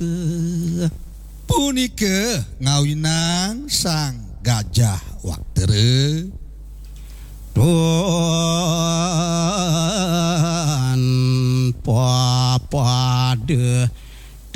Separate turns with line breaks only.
ke punike ngawinang sang gajah waktu tuan pade